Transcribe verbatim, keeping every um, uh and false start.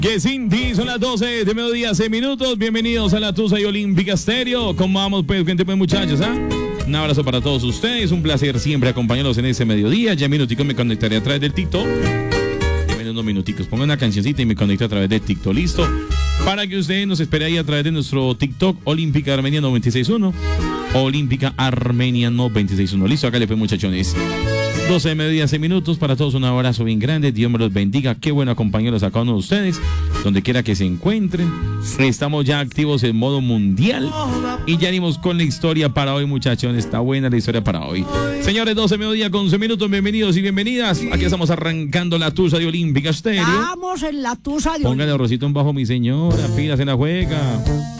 Que sin ti son las doce de mediodía, seis minutos. Bienvenidos a la Tusa y Olímpica Estéreo. ¿Cómo vamos, pues, gente, pues, muchachos? ¿Ah? Un abrazo para todos ustedes. Un placer siempre acompañarlos en ese mediodía. Ya en minutico me conectaré a través del TikTok. Deme unos minuticos. Pongan una cancioncita y me conecto a través del TikTok. ¿Listo? Para que ustedes nos esperen ahí a través de nuestro TikTok Olímpica Armenia noventa y seis punto uno. Olímpica Armenia noventa y seis punto uno. ¿Listo? Acá le pues, muchachones. doce de mediodía, seis minutos. Para todos un abrazo bien grande. Dios me los bendiga. Qué bueno acompañarlos a cada uno de ustedes, donde quiera que se encuentren. Estamos ya activos en modo mundial. Y ya venimos con la historia para hoy, muchachones. Está buena la historia para hoy. Señores, doce de mediodía con once minutos. Bienvenidos y bienvenidas. Aquí estamos arrancando la Tusa de Olímpica Estéreo. Estamos en la Tusa de Póngale arrocito en bajo, mi señora. Pilas en la juega.